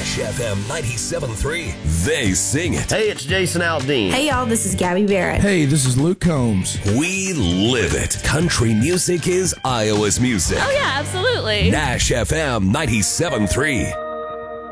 Nash FM 97.3. They sing it. Hey, it's Jason Aldean. Hey, y'all, this is Gabby Barrett. Hey, this is Luke Combs. We live it. Country music is Iowa's music. Oh, yeah, absolutely. Nash FM 97.3.